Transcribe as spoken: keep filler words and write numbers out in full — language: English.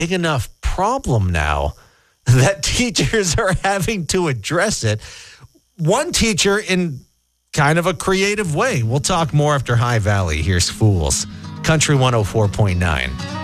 big enough problem now that teachers are having to address it. One teacher in kind of a creative way. We'll talk more after High Valley. Here's Fools. Country one oh four point nine.